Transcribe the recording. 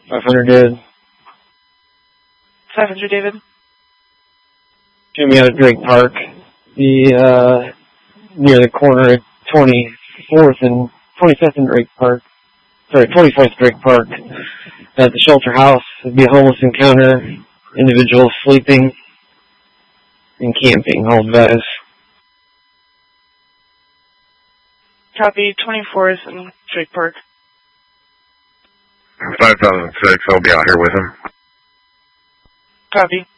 500 David. 500 David. Shoot me out at Drake Park. Near the corner of 24th and 25th and Drake Park. Sorry, 24th Drake Park. At the shelter house, there'd be a homeless encounter, individuals sleeping and camping, all that is. Copy, 24th and Drake Park. 5006, I'll be out here with him. Copy.